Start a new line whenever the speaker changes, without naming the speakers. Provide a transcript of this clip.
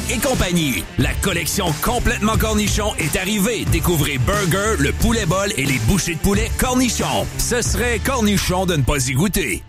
et compagnie. La collection complètement cornichon est arrivée. Découvrez Burger, le poulet bol et les bouchées de poulet cornichon. Ce serait cornichon de ne pas y goûter.